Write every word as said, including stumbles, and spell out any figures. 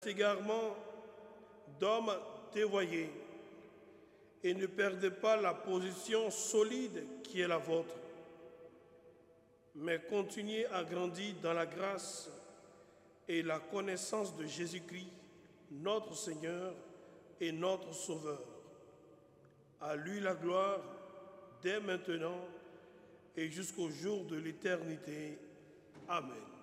égarement d'hommes dévoyés et ne perdez pas la position solide qui est la vôtre, mais continuez à grandir dans la grâce et la connaissance de Jésus-Christ, notre Seigneur et notre Sauveur. À lui la gloire dès maintenant et jusqu'au jour de l'éternité. Amen.